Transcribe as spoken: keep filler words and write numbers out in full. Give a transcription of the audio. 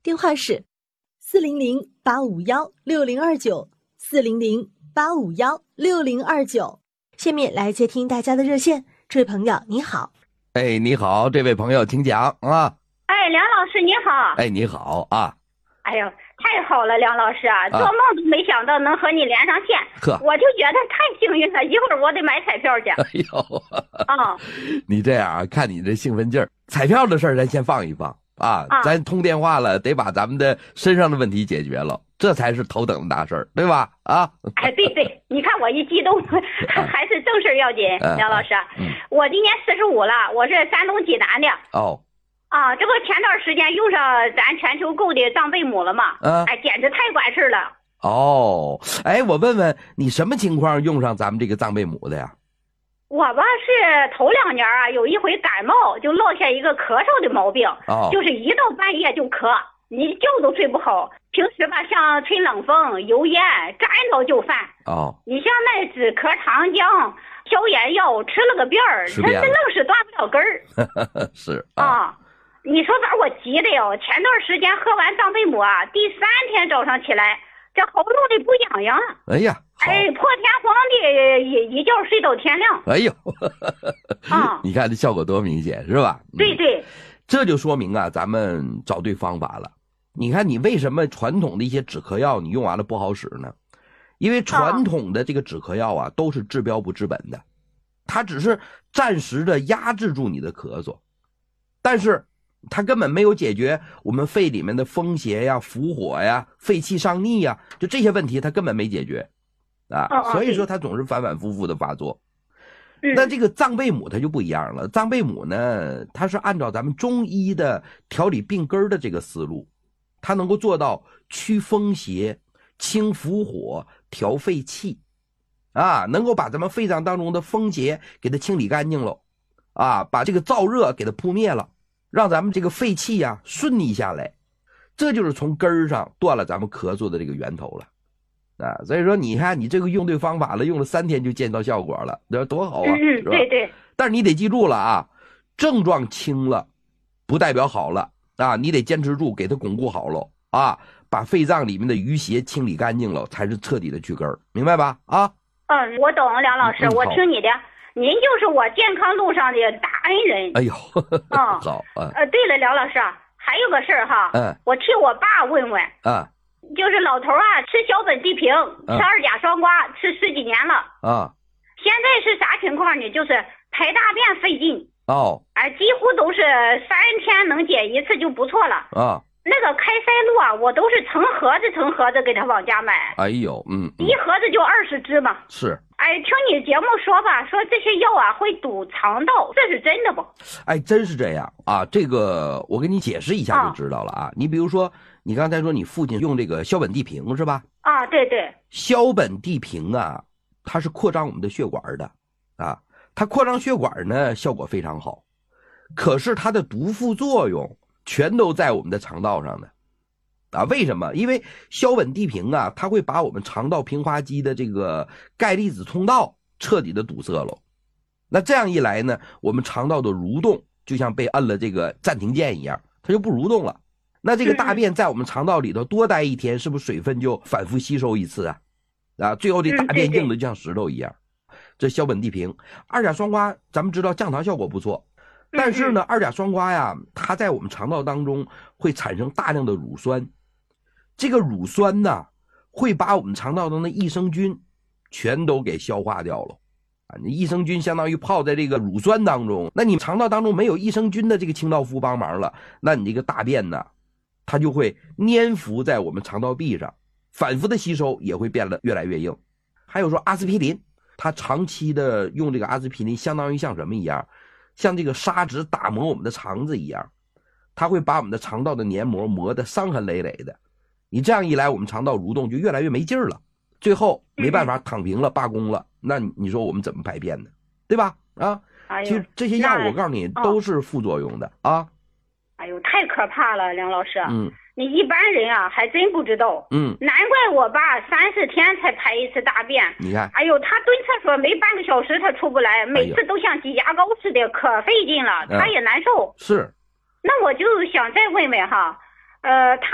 电话是四零零八五幺六零二九四零零八五幺六零二九。下面来接听大家的热线，这位朋友你好。 哎，你好，这位朋友，请讲啊。 哎，梁老师你好。 哎，你好啊。 哎呦，太好了，梁老师啊，做梦都没想到能和你连上线， 呵， 我就觉得太幸运了。一会儿我得买彩票去。 哎呦， 啊， 你这样啊，看你这兴奋劲儿，彩票的事儿咱先放一放啊， 啊咱通电话了，得把咱们的身上的问题解决了，这才是头等的大事儿，对吧？啊， 哎，对对，你看我一激动，还是正事要紧。 嗯梁老师， 嗯我今年四十五了，我是山东济南的。 哦， 啊，这不前段时间用上咱全球购的藏贝母了吗？ 嗯哎，简直太管事了。 哦，哎，我问问你什么情况用上咱们这个藏贝母的呀？ 我吧是头两年啊，有一回感冒就落下一个咳嗽的毛病， 哦， 就是一到半夜就咳，你觉都睡不好。平时吧，像吹冷风、油烟，沾着就犯。 哦， 你像那止咳糖浆、消炎药，吃了个遍儿，这这吃遍了愣是断不了根儿是啊， 啊！你说把我急的哟！前段时间喝完藏贝母啊，第三天早上起来，这喉咙里不痒痒了。 哎呀，好， 哎，破天荒的一一觉睡到天亮。 哎呦， 啊你看这效果多明显，是吧？嗯对对， 这就说明啊，咱们找对方法了。你看，你为什么传统的一些止咳药你用完了不好使呢？因为传统的这个止咳药啊，都是治标不治本的，它只是暂时的压制住你的咳嗽，但是它根本没有解决我们肺里面的风邪呀、伏火呀、肺气上逆呀，就这些问题它根本没解决啊， 哦哦所以说它总是反反复复的发作。 嗯那这个藏贝母它就不一样了，藏贝母呢，它是按照咱们中医的调理病根的这个思路，它能够做到祛风邪、清伏火、调肺气，啊，能够把咱们肺脏当中的风邪给它清理干净了，啊，把这个燥热给它扑灭了，让咱们这个肺气呀、顺逆下来，这就是从根儿上断了咱们咳嗽的这个源头了。啊，所以说你看你这个用对方法了，用了三天就见到效果了，这多好啊！ 嗯嗯， 是吧？ 对对， 但是你得记住了啊，症状轻了，不代表好了啊，你得坚持住，给它巩固好了啊，把肺脏里面的余邪清理干净了，才是彻底的去根儿，明白吧？啊， 嗯，我懂，梁老师， 嗯好我听你的，您就是我健康路上的大恩人。 哎呦， 嗯好啊， 呃，对了，梁老师啊，还有个事儿哈， 嗯我替我爸问问， 啊就是老头啊，吃小本地平， 嗯吃二甲双胍，吃十几年了， 啊现在是啥情况呢？就是排大便费劲， 哦哎，几乎都是三天能解一次就不错了。 啊， 那个开塞露啊，我都是成盒子成盒子给他往家买， 哎呦，嗯，嗯一盒子就二十支嘛。 是， 哎，听你节目说吧，说这些药啊会堵肠道，这是真的不？ 哎，真是这样啊！这个我给你解释一下就知道了啊。你比如说，你刚才说你父亲用这个硝苯地平是吧？ 啊，对对， 硝苯地平啊，它是扩张我们的血管的啊，它扩张血管呢效果非常好，可是它的毒副作用全都在我们的肠道上呢。啊，为什么？因为硝苯地平啊，它会把我们肠道平滑肌的这个钙离子通道彻底的堵塞了。那这样一来呢，我们肠道的蠕动就像被摁了这个暂停键一样，它就不蠕动了。那这个大便在我们肠道里头多待一天，是不是水分就反复吸收一次啊？啊，最后这大便硬的就像石头一样。这硝苯地平，二甲双胍，咱们知道降糖效果不错，但是呢，二甲双胍呀，它在我们肠道当中会产生大量的乳酸，这个乳酸呢，会把我们肠道中的益生菌全都给消化掉了。啊，你益生菌相当于泡在这个乳酸当中，那你肠道当中没有益生菌的这个清道夫帮忙了，那你这个大便呢，它就会粘附在我们肠道壁上，反复的吸收也会变得越来越硬。还有说阿司匹林，它长期的用这个阿司匹林，相当于像什么一样，像这个砂纸打磨我们的肠子一样，它会把我们的肠道的黏膜磨得伤痕累累的。你这样一来，我们肠道蠕动就越来越没劲儿了，最后没办法躺平了，罢工了。那你说我们怎么排便呢？对吧？啊， 哎其实这些药我告诉你都是副作用的啊。 哎呦，太可怕了，梁老师。 嗯， 你一般人啊还真不知道。 嗯， 难怪我爸三四天才排一次大便。 你看， 哎呦，他蹲厕所没半个小时他出不来，每次都像挤牙膏似的，可费劲了，他也难受。 是。 那我就想再问问哈，呃，他